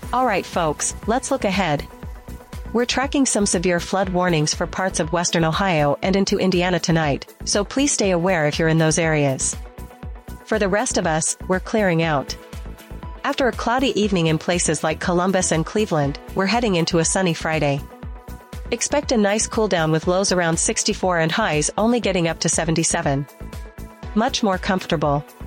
Alright folks, let's look ahead. We're tracking some severe flood warnings for parts of western Ohio and into Indiana tonight, so please stay aware if you're in those areas. For the rest of us, we're clearing out. After a cloudy evening in places like Columbus and Cleveland, we're heading into a sunny Friday. Expect a nice cool down with lows around 64 and highs only getting up to 77. Much more comfortable.